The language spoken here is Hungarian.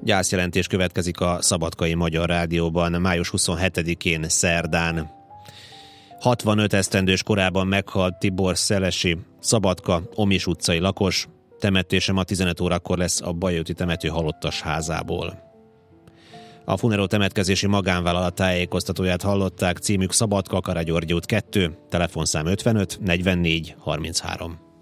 Gyászjelentés következik a Szabadkai Magyar Rádióban május 27-én szerdán. 65 esztendős korában meghalt Tibor Szelesi, Szabadka, Omis utcai lakos. Temetése ma 15 órakor lesz a Bajóti temető halottas házából. A Funero temetkezési magánvállalat tájékoztatóját hallották, címük Szabadka, Karagyörgy út 2, telefonszám 55 44 33.